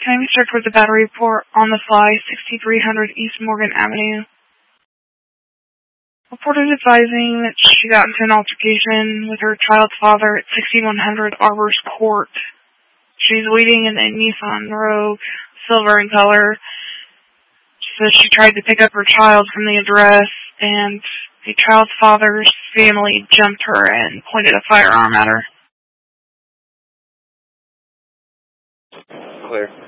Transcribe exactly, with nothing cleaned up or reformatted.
Can we start with the battery report on the fly, sixty-three hundred East Morgan Avenue? Reported advising that she got into an altercation with her child's father at sixty-one hundred Arbors Court. She's waiting in a Nissan Rogue, silver in color. She says she tried to pick up her child from the address, and the child's father's family jumped her and pointed a firearm at her. Clear.